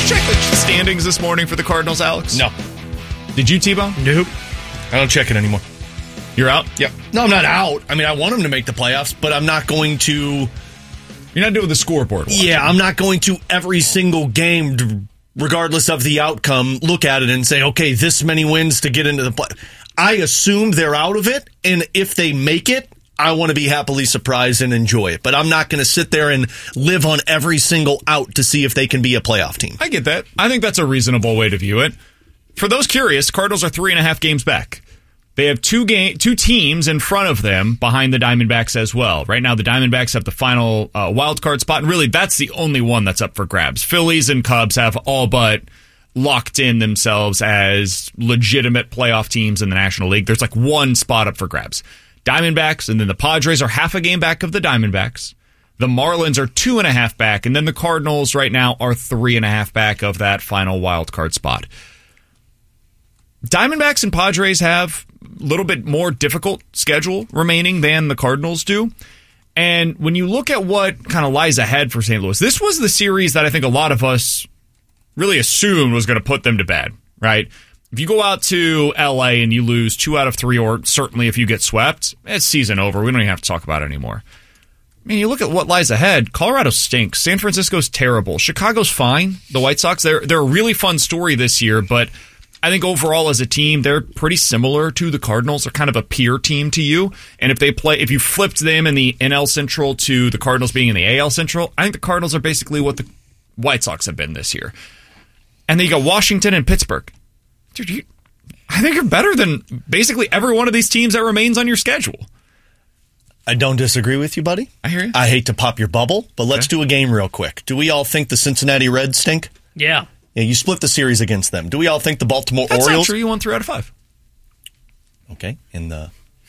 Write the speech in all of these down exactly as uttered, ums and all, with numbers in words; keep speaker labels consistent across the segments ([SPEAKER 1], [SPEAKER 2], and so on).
[SPEAKER 1] you check the standings this morning for the Cardinals, Alex?
[SPEAKER 2] No.
[SPEAKER 1] Did you, T-Bone?
[SPEAKER 2] Nope. I don't check it anymore.
[SPEAKER 1] You're out?
[SPEAKER 2] Yep. No, I'm not out. I mean, I want them to make the playoffs, but I'm not going to...
[SPEAKER 1] You're not doing the scoreboard watch.
[SPEAKER 2] Yeah, I'm not going to every single game, regardless of the outcome, look at it and say, okay, this many wins to get into the play. I assume they're out of it, and if they make it, I want to be happily surprised and enjoy it. But I'm not going to sit there and live on every single out to see if they can be a playoff team.
[SPEAKER 1] I get that. I think that's a reasonable way to view it. For those curious, Cardinals are three and a half games back. They have two game, two teams in front of them behind the Diamondbacks as well. Right now, the Diamondbacks have the final uh, wild card spot, and really, that's the only one that's up for grabs. Phillies and Cubs have all but locked in themselves as legitimate playoff teams in the National League. There's like one spot up for grabs. Diamondbacks, and then the Padres are half a game back of the Diamondbacks. The Marlins are two and a half back, and then the Cardinals right now are three and a half back of that final wild card spot. Diamondbacks and Padres have a little bit more difficult schedule remaining than the Cardinals do. And when you look at what kind of lies ahead for Saint Louis, this was the series that I think a lot of us really assumed was going to put them to bed, right? If you go out to L A and you lose two out of three, or certainly if you get swept, it's season over. We don't even have to talk about it anymore. I mean, you look at what lies ahead. Colorado stinks. San Francisco's terrible. Chicago's fine. The White Sox, they're, they're a really fun story this year, but I think overall as a team, they're pretty similar to the Cardinals. They're kind of a peer team to you. And if they play, if you flipped them in the N L Central to the Cardinals being in the A L Central, I think the Cardinals are basically what the White Sox have been this year. And then you got Washington and Pittsburgh. Dude, you, I think you're better than basically every one of these teams that remains on your schedule.
[SPEAKER 2] I don't disagree with you, buddy.
[SPEAKER 1] I hear you.
[SPEAKER 2] I hate to pop your bubble, but let's okay. do a game real quick. Do we all think the Cincinnati Reds stink?
[SPEAKER 3] Yeah.
[SPEAKER 2] Yeah, you split the series against them. Do we all think the Baltimore
[SPEAKER 1] That's
[SPEAKER 2] Orioles?
[SPEAKER 1] That's not true. You won three out of five.
[SPEAKER 2] Okay. In the...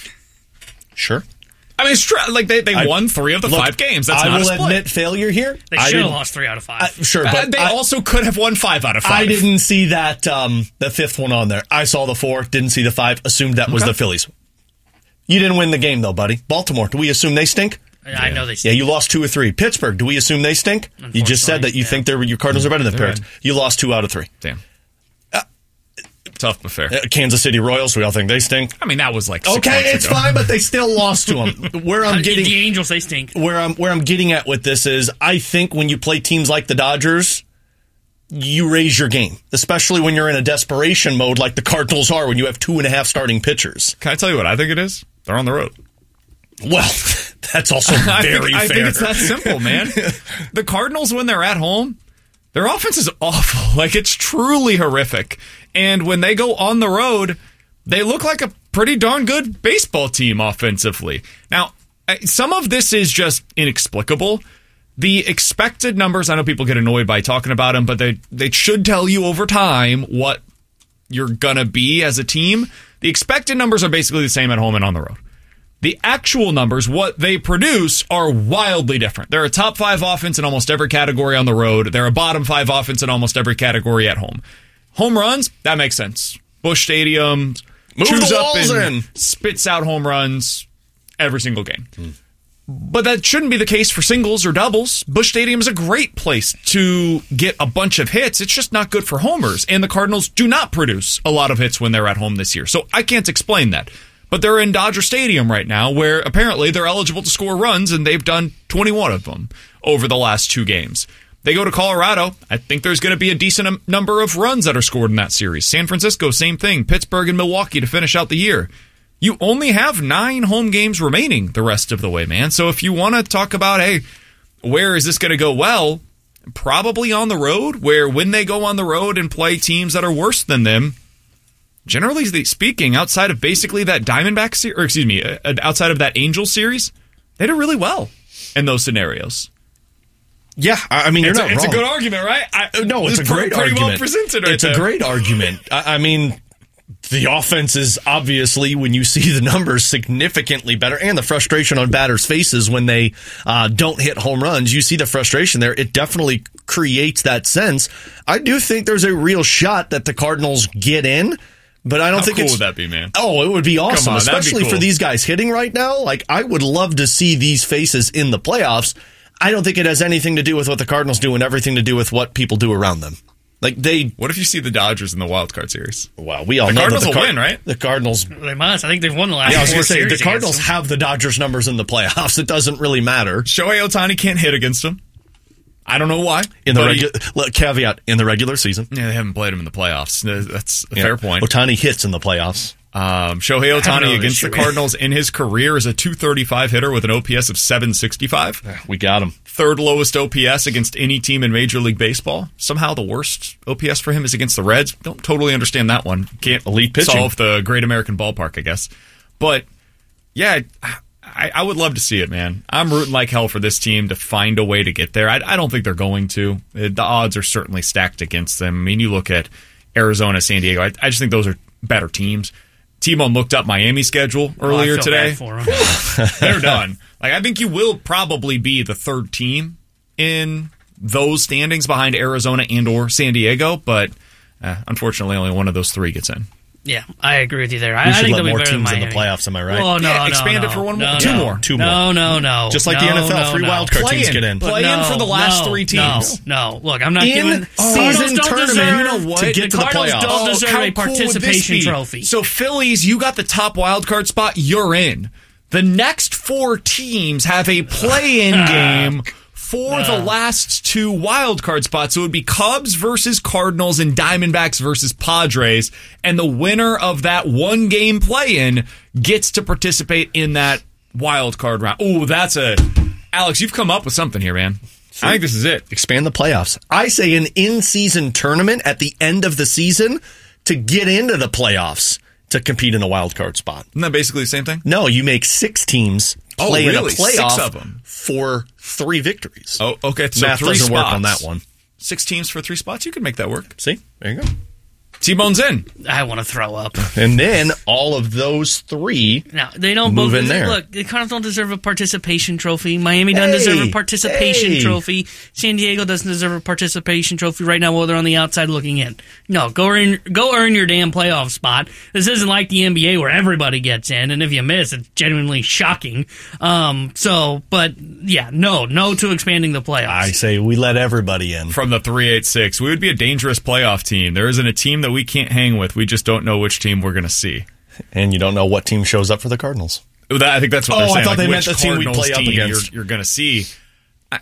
[SPEAKER 2] Sure.
[SPEAKER 1] I mean, it's true. Like, they, they I, won three of the
[SPEAKER 2] look,
[SPEAKER 1] five games. That's
[SPEAKER 2] I
[SPEAKER 1] not
[SPEAKER 2] will
[SPEAKER 1] a split.
[SPEAKER 2] admit failure here.
[SPEAKER 3] They should have lost three out of five.
[SPEAKER 2] I, sure, but...
[SPEAKER 1] Uh, they
[SPEAKER 2] I,
[SPEAKER 1] also could have won five out of five.
[SPEAKER 2] I didn't see that, um, the fifth one on there. I saw the four, didn't see the five, assumed that was
[SPEAKER 1] okay.
[SPEAKER 2] the Phillies. You didn't win the game, though, buddy. Baltimore, do we assume they stink?
[SPEAKER 3] Yeah. I know they stink.
[SPEAKER 2] Yeah, you lost two or three. Pittsburgh, do we assume they stink? You just said that you
[SPEAKER 3] yeah.
[SPEAKER 2] think they're, your Cardinals are better than the Pirates. You lost two out of three.
[SPEAKER 1] Damn. Uh, Tough but fair.
[SPEAKER 2] Uh, Kansas City Royals, we all think they stink.
[SPEAKER 1] I mean, that was like six
[SPEAKER 2] okay, it's
[SPEAKER 1] ago.
[SPEAKER 2] fine, but they still lost to them. Where I'm getting
[SPEAKER 3] the Angels, they stink.
[SPEAKER 2] Where I'm where I'm getting at with this is, I think when you play teams like the Dodgers, you raise your game, especially when you're in a desperation mode like the Cardinals are when you have two and a half starting pitchers.
[SPEAKER 1] Can I tell you what I think it is? They're on the road.
[SPEAKER 2] Well, that's also very
[SPEAKER 1] I think,
[SPEAKER 2] fair.
[SPEAKER 1] I think it's that simple, man. The Cardinals, when they're at home, their offense is awful. Like, it's truly horrific. And when they go on the road, they look like a pretty darn good baseball team offensively. Now, some of this is just inexplicable. The expected numbers, I know people get annoyed by talking about them, but they, they should tell you over time what you're going to be as a team. The expected numbers are basically the same at home and on the road. The actual numbers, what they produce, are wildly different. They're a top five offense in almost every category on the road. They're a bottom five offense in almost every category at home. Home runs, that makes sense. Busch Stadium
[SPEAKER 2] Move
[SPEAKER 1] chews
[SPEAKER 2] the
[SPEAKER 1] up
[SPEAKER 2] walls
[SPEAKER 1] and
[SPEAKER 2] in.
[SPEAKER 1] spits out home runs every single game. Hmm. But that shouldn't be the case for singles or doubles. Busch Stadium is a great place to get a bunch of hits. It's just not good for homers. And the Cardinals do not produce a lot of hits when they're at home this year. So I can't explain that. But they're in Dodger Stadium right now, where apparently they're eligible to score runs, and they've done twenty-one of them over the last two games. They go to Colorado. I think there's going to be a decent number of runs that are scored in that series. San Francisco, same thing. Pittsburgh and Milwaukee to finish out the year. You only have nine home games remaining the rest of the way, man. So if you want to talk about, hey, where is this going to go well, probably on the road, where when they go on the road and play teams that are worse than them, generally speaking, outside of basically that Diamondback series, or excuse me, outside of that Angels series, they did really well in those scenarios.
[SPEAKER 2] Yeah, I mean, you're
[SPEAKER 1] it's
[SPEAKER 2] not
[SPEAKER 1] a,
[SPEAKER 2] wrong.
[SPEAKER 1] It's a good argument, right? I,
[SPEAKER 2] no, it's, it's a great
[SPEAKER 1] pretty
[SPEAKER 2] argument.
[SPEAKER 1] Well presented right
[SPEAKER 2] it's
[SPEAKER 1] there.
[SPEAKER 2] a great argument. I, I mean, the offense is obviously, when you see the numbers, significantly better, and the frustration on batters' faces when they uh, don't hit home runs. You see the frustration there. It definitely creates that sense. I do think there's a real shot that the Cardinals get in. But I don't
[SPEAKER 1] How
[SPEAKER 2] think
[SPEAKER 1] cool
[SPEAKER 2] it's...
[SPEAKER 1] would that be, man?
[SPEAKER 2] Oh, it would be awesome,
[SPEAKER 1] on,
[SPEAKER 2] especially
[SPEAKER 1] cool.
[SPEAKER 2] for these guys hitting right now. Like, I would love to see these faces in the playoffs. I don't think it has anything to do with what the Cardinals do and everything to do with what people do around them. Like they,
[SPEAKER 1] What if you see the Dodgers in the wild card series?
[SPEAKER 2] well, we all
[SPEAKER 1] The
[SPEAKER 2] know
[SPEAKER 1] Cardinals
[SPEAKER 2] that the
[SPEAKER 1] will win, right?
[SPEAKER 2] The Cardinals.
[SPEAKER 3] They must. I think they've won the last
[SPEAKER 2] Yeah, I was
[SPEAKER 3] four
[SPEAKER 2] going to say
[SPEAKER 3] series
[SPEAKER 2] the Cardinals
[SPEAKER 3] against them.
[SPEAKER 2] have the Dodgers numbers in the playoffs. It doesn't really matter
[SPEAKER 1] Shohei Ohtani can't hit against them. I don't know why.
[SPEAKER 2] in the
[SPEAKER 1] but he-
[SPEAKER 2] regular caveat in the regular season.
[SPEAKER 1] Yeah, they haven't played him in the playoffs. That's a
[SPEAKER 2] Yeah.
[SPEAKER 1] fair point.
[SPEAKER 2] Ohtani hits in the playoffs.
[SPEAKER 1] Um, Shohei
[SPEAKER 3] I don't know
[SPEAKER 1] Ohtani
[SPEAKER 3] this
[SPEAKER 1] against the
[SPEAKER 3] shit, man.
[SPEAKER 1] Cardinals in his career is a two thirty-five hitter with an O P S of seven sixty-five.
[SPEAKER 2] We got him.
[SPEAKER 1] Third lowest O P S against any team in Major League Baseball. Somehow the worst O P S for him is against the Reds. Don't totally understand that one. Can't
[SPEAKER 2] Elite pitching.
[SPEAKER 1] solve the Great American Ballpark, I guess. But yeah, I, I would love to see it, man. I'm rooting like hell for this team to find a way to get there. I, I don't think they're going to. The odds are certainly stacked against them. I mean, you look at Arizona, San Diego. I, I just think those are better teams. T-Bone looked up Miami's schedule
[SPEAKER 3] Oh, I
[SPEAKER 1] earlier
[SPEAKER 3] feel
[SPEAKER 1] today.
[SPEAKER 3] bad for 'em.
[SPEAKER 1] They're done. Like I think you will probably be the third team in those standings behind Arizona and or San Diego, but uh, unfortunately, only one of those three gets in.
[SPEAKER 3] Yeah, I agree with you there. I,
[SPEAKER 2] We
[SPEAKER 3] I
[SPEAKER 2] should
[SPEAKER 3] think
[SPEAKER 2] let
[SPEAKER 3] they'll be
[SPEAKER 2] more
[SPEAKER 3] better than
[SPEAKER 2] teams in the
[SPEAKER 3] Miami.
[SPEAKER 2] playoffs. Am I right?
[SPEAKER 3] Oh, no,
[SPEAKER 1] Yeah,
[SPEAKER 3] no,
[SPEAKER 1] expand
[SPEAKER 3] no,
[SPEAKER 1] it for one
[SPEAKER 3] no,
[SPEAKER 1] more-
[SPEAKER 3] no,
[SPEAKER 1] two
[SPEAKER 3] no.
[SPEAKER 1] more.
[SPEAKER 2] Two
[SPEAKER 3] no,
[SPEAKER 2] more.
[SPEAKER 3] No, no,
[SPEAKER 2] Just like
[SPEAKER 3] no,
[SPEAKER 2] the N F L,
[SPEAKER 3] no,
[SPEAKER 2] three
[SPEAKER 3] no.
[SPEAKER 2] wildcard
[SPEAKER 1] Play
[SPEAKER 2] teams
[SPEAKER 1] in.
[SPEAKER 2] get in.
[SPEAKER 1] Play in for the last three teams.
[SPEAKER 3] No, no. Look, I'm not
[SPEAKER 2] In
[SPEAKER 3] giving.
[SPEAKER 2] season
[SPEAKER 3] Cardinals don't
[SPEAKER 2] tournament,
[SPEAKER 3] deserve,
[SPEAKER 2] you know what?
[SPEAKER 3] The
[SPEAKER 2] to get to the
[SPEAKER 3] Cardinals
[SPEAKER 2] playoffs.
[SPEAKER 3] don't deserve
[SPEAKER 1] how
[SPEAKER 3] a
[SPEAKER 1] cool would this
[SPEAKER 3] participation
[SPEAKER 1] be?
[SPEAKER 3] trophy.
[SPEAKER 1] So Phillies, you got the top wild card spot. You're in. The next four teams have a play-in game for the last two wild card spots. So it would be Cubs versus Cardinals and Diamondbacks versus Padres, and the winner of that one game play-in gets to participate in that wild card round. Ooh, that's a Alex. You've come up with something here, man. I think this is it.
[SPEAKER 2] Expand the playoffs. I say an in-season tournament at the end of the season to get into the playoffs to compete in a wild card spot.
[SPEAKER 1] Isn't that basically the same thing?
[SPEAKER 2] No, you make six teams
[SPEAKER 1] Oh,
[SPEAKER 2] play
[SPEAKER 1] really?
[SPEAKER 2] in a
[SPEAKER 1] Six
[SPEAKER 2] playoff
[SPEAKER 1] of 'em.
[SPEAKER 2] for three victories.
[SPEAKER 1] Oh, okay. So
[SPEAKER 2] Math
[SPEAKER 1] three
[SPEAKER 2] doesn't work
[SPEAKER 1] spots.
[SPEAKER 2] on that one.
[SPEAKER 1] Six teams for three spots. You can make that work.
[SPEAKER 2] See? There you go.
[SPEAKER 1] T-Bone's in.
[SPEAKER 3] I want to throw up.
[SPEAKER 2] And then all of those three.
[SPEAKER 3] No, they don't
[SPEAKER 2] Move
[SPEAKER 3] both,
[SPEAKER 2] in there.
[SPEAKER 3] Look, the Cardinals don't deserve a participation trophy. Miami doesn't
[SPEAKER 2] Hey,
[SPEAKER 3] deserve a participation
[SPEAKER 2] hey.
[SPEAKER 3] trophy. San Diego doesn't deserve a participation trophy right now while they're on the outside looking in. No, go earn, go earn your damn playoff spot. This isn't like the N B A where everybody gets in, and if you miss, it's genuinely shocking. Um, so, but yeah, no, no to expanding the playoffs.
[SPEAKER 2] I say we let everybody in.
[SPEAKER 1] From the three eight six. We would be a dangerous playoff team. There isn't a team that we can't hang with. We just don't know which team we're going to see.
[SPEAKER 2] And you don't know what team shows up for the Cardinals.
[SPEAKER 1] That, I think that's what
[SPEAKER 2] Oh,
[SPEAKER 1] they're
[SPEAKER 2] I
[SPEAKER 1] saying.
[SPEAKER 2] thought
[SPEAKER 1] like,
[SPEAKER 2] they
[SPEAKER 1] which
[SPEAKER 2] meant the team we'd
[SPEAKER 1] Cardinals
[SPEAKER 2] play up
[SPEAKER 1] team
[SPEAKER 2] against.
[SPEAKER 1] You're, you're going to see. I,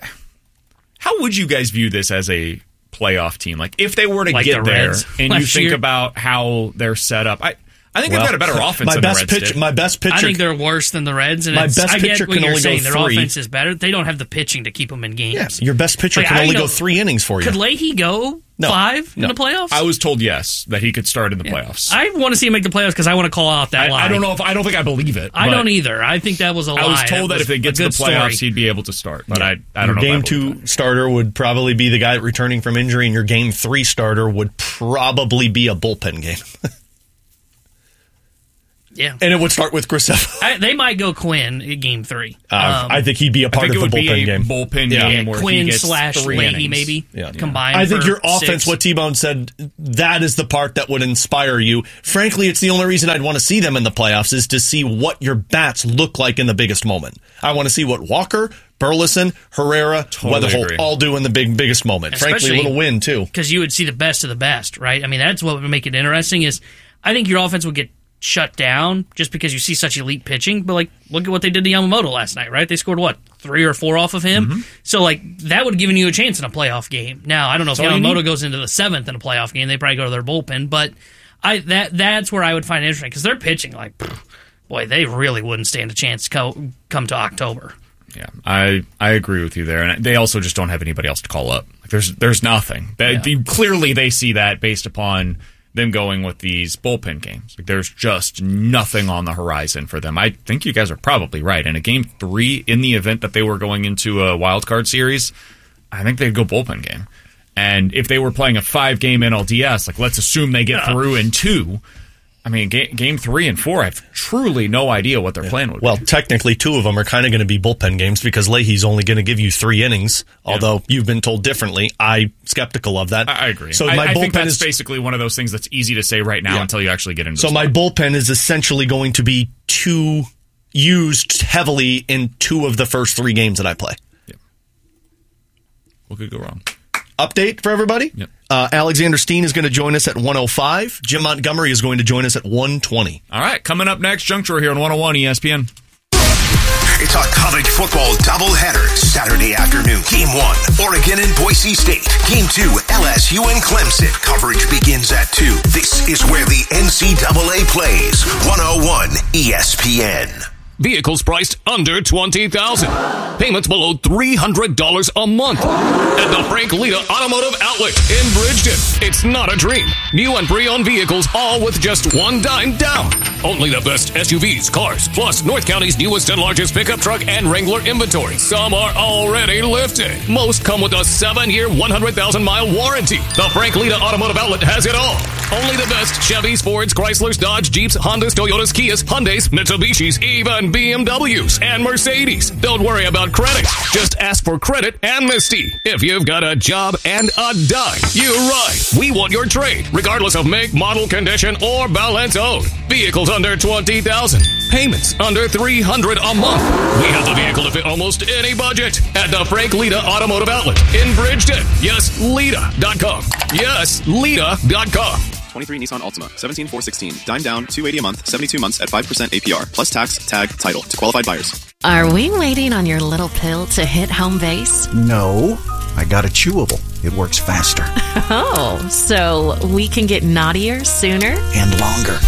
[SPEAKER 1] how would you guys view this as a playoff team? Like, if they were to
[SPEAKER 3] Like
[SPEAKER 1] get
[SPEAKER 3] the
[SPEAKER 1] there
[SPEAKER 3] Reds
[SPEAKER 1] and you
[SPEAKER 3] last
[SPEAKER 1] think
[SPEAKER 3] year?
[SPEAKER 1] about how they're set up, I, I think
[SPEAKER 2] Well,
[SPEAKER 1] they've got a better offense
[SPEAKER 2] my
[SPEAKER 1] than
[SPEAKER 2] best
[SPEAKER 1] the Reds
[SPEAKER 2] pitch,
[SPEAKER 1] did.
[SPEAKER 2] My best pitcher.
[SPEAKER 3] I think they're worse than the Reds, and
[SPEAKER 2] My
[SPEAKER 3] it's,
[SPEAKER 2] best
[SPEAKER 3] I
[SPEAKER 2] pitcher
[SPEAKER 3] get what
[SPEAKER 2] can
[SPEAKER 3] you're
[SPEAKER 2] only go
[SPEAKER 3] saying. Their
[SPEAKER 2] three.
[SPEAKER 3] offense is better. They don't have the pitching to keep them in games.
[SPEAKER 2] Yes, your best pitcher
[SPEAKER 3] Like,
[SPEAKER 2] can
[SPEAKER 3] I
[SPEAKER 2] only
[SPEAKER 3] know-
[SPEAKER 2] go three innings for you.
[SPEAKER 3] Could Leahy go
[SPEAKER 2] No.
[SPEAKER 3] five
[SPEAKER 2] No.
[SPEAKER 3] in the playoffs?
[SPEAKER 1] I was told yes, that he could start in the playoffs.
[SPEAKER 3] I want to see him make the playoffs because I want to call out that
[SPEAKER 1] I,
[SPEAKER 3] lie.
[SPEAKER 1] I don't know if I don't think I believe it.
[SPEAKER 3] I
[SPEAKER 1] but
[SPEAKER 3] don't either. I think that was a lie.
[SPEAKER 1] I was told that,
[SPEAKER 3] was
[SPEAKER 1] if they get
[SPEAKER 3] a
[SPEAKER 1] to the
[SPEAKER 3] good story.
[SPEAKER 1] playoffs, he'd be able to start. But I, I don't
[SPEAKER 2] your
[SPEAKER 1] know.
[SPEAKER 2] game
[SPEAKER 1] if I believe
[SPEAKER 2] two
[SPEAKER 1] that.
[SPEAKER 2] starter would probably be the guy returning from injury, and your game three starter would probably be a bullpen game.
[SPEAKER 3] Yeah.
[SPEAKER 2] And it would start with Graceffa.
[SPEAKER 3] I, they might go Quinn in game three.
[SPEAKER 2] Uh,
[SPEAKER 3] Um,
[SPEAKER 2] I think he'd be a
[SPEAKER 1] I
[SPEAKER 2] part
[SPEAKER 1] think
[SPEAKER 2] of
[SPEAKER 1] it
[SPEAKER 2] the
[SPEAKER 1] would be
[SPEAKER 2] bullpen
[SPEAKER 1] a
[SPEAKER 2] game.
[SPEAKER 1] bullpen
[SPEAKER 2] Yeah.
[SPEAKER 1] game where he
[SPEAKER 3] Quinn
[SPEAKER 1] gets
[SPEAKER 3] slash
[SPEAKER 1] three
[SPEAKER 3] Leahy
[SPEAKER 1] innings.
[SPEAKER 3] maybe
[SPEAKER 2] Yeah.
[SPEAKER 3] combined.
[SPEAKER 2] I think
[SPEAKER 3] for
[SPEAKER 2] your offense,
[SPEAKER 3] six.
[SPEAKER 2] what T-Bone said, that is the part that would inspire you. Frankly, it's the only reason I'd want to see them in the playoffs is to see what your bats look like in the biggest moment. I want to see what Walker, Burleson, Herrera,
[SPEAKER 1] Totally
[SPEAKER 2] Weatherholt
[SPEAKER 1] agree.
[SPEAKER 2] all do in the big biggest moment. Frankly, a
[SPEAKER 3] Especially-
[SPEAKER 2] little win, too.
[SPEAKER 3] because you would see the best of the best, right? I mean, that's what would make it interesting. Is I think your offense would get shut down just because you see such elite pitching. But like, look at what they did to Yamamoto last night, right? They scored what three or four off of him.
[SPEAKER 1] Mm-hmm.
[SPEAKER 3] So like that would have given you a chance in a playoff game. Now I don't know if
[SPEAKER 1] all you
[SPEAKER 3] Yamamoto
[SPEAKER 1] need.
[SPEAKER 3] goes into the seventh in a playoff game. They probably go to their bullpen, but I that that's where I would find it interesting because they're pitching like, pfft, boy, they really wouldn't stand a chance to co- come to October.
[SPEAKER 1] Yeah, I, I agree with you there, and they also just don't have anybody else to call up. Like, there's there's nothing. They,
[SPEAKER 3] Yeah.
[SPEAKER 1] they- clearly, they see that based upon them going with these bullpen games. Like, there's just nothing on the horizon for them. I think you guys are probably right. In a game three, in the event that they were going into a wild card series, I think they'd go bullpen game. And if they were playing a five game N L D S, like let's assume they get through in two. I mean, ga- game three and four, I have truly no idea what their plan would
[SPEAKER 2] Well,
[SPEAKER 1] be.
[SPEAKER 2] technically, two of them are kind of going to be bullpen games because Leahy's only going to give you three innings, although you've been told differently. I'm skeptical of that.
[SPEAKER 1] I I agree.
[SPEAKER 2] So
[SPEAKER 1] I,
[SPEAKER 2] my
[SPEAKER 1] I think
[SPEAKER 2] bullpen
[SPEAKER 1] that's
[SPEAKER 2] is
[SPEAKER 1] basically one of those things that's easy to say right now
[SPEAKER 2] Yeah.
[SPEAKER 1] until you actually get into
[SPEAKER 2] So
[SPEAKER 1] the
[SPEAKER 2] my
[SPEAKER 1] sport.
[SPEAKER 2] bullpen is essentially going to be two used heavily in two of the first three games that I play.
[SPEAKER 1] What could go wrong?
[SPEAKER 2] update for everybody.
[SPEAKER 1] Yep.
[SPEAKER 2] Uh, Alexander Steen is going to join us at one oh five. Jim Montgomery is going to join us at one twenty.
[SPEAKER 1] All right, coming up next, Junk Drawer here on one oh one E S P N.
[SPEAKER 4] It's a college football doubleheader Saturday afternoon. Game one, Oregon and Boise State. Game two, L S U and Clemson. Coverage begins at two. This is where the N C double A plays. one oh one E S P N.
[SPEAKER 5] Vehicles priced under twenty thousand dollars. Payments below three hundred dollars a month. At the Frank Lita Automotive Outlet in Bridgeton. It's not a dream. New and pre-owned vehicles, all with just one dime down. Only the best S U Vs, cars, plus North County's newest and largest pickup truck and Wrangler inventory. Some are already lifted. Most come with a seven-year, one hundred thousand mile warranty. The Frank Lita Automotive Outlet has it all. Only the best Chevys, Fords, Chryslers, Dodge, Jeeps, Hondas, Toyotas, Kias, Hyundais, Mitsubishis, even B M Ws and Mercedes. Don't worry about credit. Just ask for credit amnesty. If you've got a job and a dime, you're right. We want your trade, regardless of make, model, condition, or balance owed. Vehicles under twenty thousand dollars. Payments under three hundred dollars a month. We have the vehicle to fit almost any budget at the Frank Lita Automotive Outlet in Bridgeton. Yes, Lita dot com. Yes, Lita dot com.
[SPEAKER 6] twenty-three Nissan Altima, seventeen four sixteen, dime down, two hundred eighty a month, seventy-two months at five percent A P R, plus tax, tag, title to qualified buyers.
[SPEAKER 7] Are we waiting on your little pill to hit home base?
[SPEAKER 8] No, I got a chewable. It works faster.
[SPEAKER 7] Oh, so we can get naughtier sooner?
[SPEAKER 8] And longer.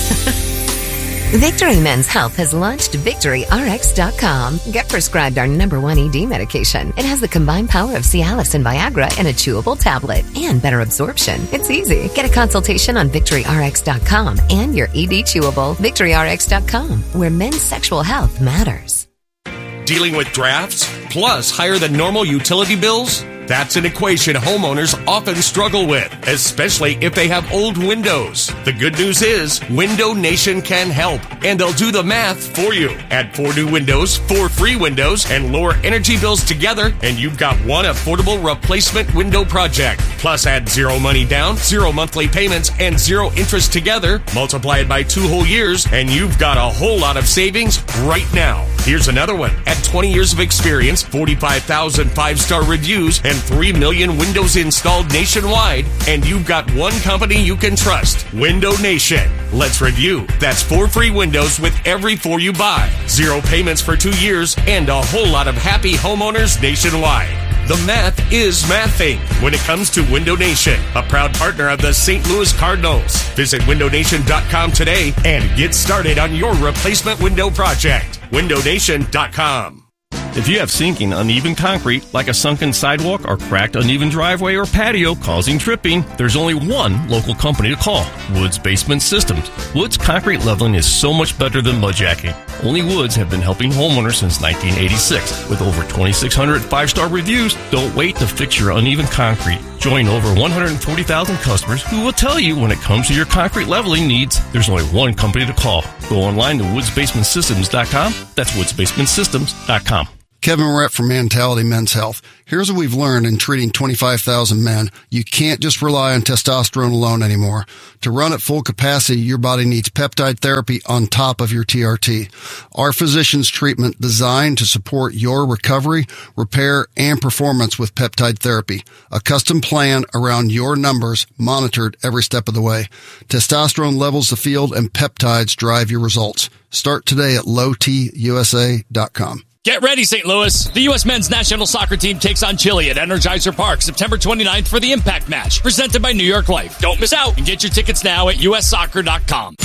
[SPEAKER 9] Victory Men's Health has launched Victory R X dot com. Get prescribed our number one E D medication. It has the combined power of Cialis and Viagra in a chewable tablet and better absorption. It's easy. Get a consultation on Victory R X dot com and your E D chewable. Victory R X dot com, where men's sexual health matters.
[SPEAKER 10] Dealing with drafts plus higher than normal utility bills? That's an equation homeowners often struggle with, especially if they have old windows. The good news is Window Nation can help, and they'll do the math for you. Add four new windows, four free windows, and lower energy bills together, and you've got one affordable replacement window project. Plus add zero money down, zero monthly payments, and zero interest together. Multiply it by two whole years, and you've got a whole lot of savings right now. Here's another one. Add twenty years of experience, forty-five thousand five-star reviews, and three million windows installed nationwide, and you've got one company you can trust, Window Nation. Let's review. That's four free windows with every four you buy, zero payments for two years, and a whole lot of happy homeowners nationwide. The math is mathing when it comes to Window Nation, a proud partner of the Saint Louis Cardinals. Visit window nation dot com today and get started on your replacement window project. window nation dot com.
[SPEAKER 2] If you have sinking, uneven concrete, like a sunken sidewalk or cracked, uneven driveway or patio causing tripping, there's only one local company to call, Woods Basement Systems. Woods concrete leveling is so much better than mudjacking. Only Woods have been helping homeowners since nineteen eighty-six. With over twenty-six hundred five-star reviews, don't wait to fix your uneven concrete. Join over one hundred forty thousand customers who will tell you when it comes to your concrete leveling needs, there's only one company to call. Go online to woods basement systems dot com. That's woods basement systems dot com.
[SPEAKER 11] Kevin Moret from Mentality Men's Health. Here's what we've learned in treating twenty-five thousand men. You can't just rely on testosterone alone anymore. To run at full capacity, your body needs peptide therapy on top of your T R T. Our physician's treatment designed to support your recovery, repair, and performance with peptide therapy. A custom plan around your numbers, monitored every step of the way. Testosterone levels the field and peptides drive your results. Start today at low t u s a dot com.
[SPEAKER 12] Get ready, Saint Louis. The U S men's national soccer team takes on Chile at Energizer Park September twenty-ninth for the Impact Match, presented by New York Life. Don't miss out and get your tickets now at u s soccer dot com.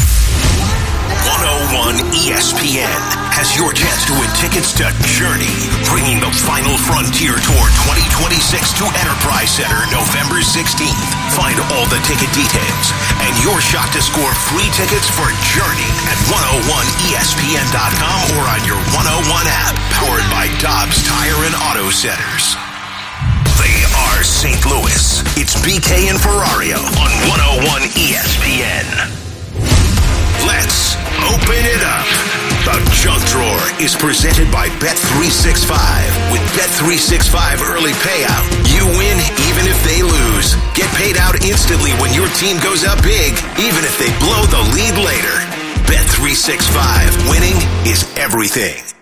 [SPEAKER 4] one oh one E S P N has your chance to win tickets to Journey, bringing the final frontier tour twenty twenty-six to Enterprise Center November sixteenth. Find all the ticket details and your shot to score free tickets for Journey at one oh one E S P N dot com or on your one oh one app, powered by Dobbs Tire and Auto Centers. They are Saint Louis. It's B K and Ferrario on one oh one E S P N. Let's open it up. The Junk Drawer is presented by Bet three sixty-five. With Bet three sixty-five early payout, you win even if they lose. Get paid out instantly when your team goes up big, even if they blow the lead later. Bet three sixty-five. Winning is everything.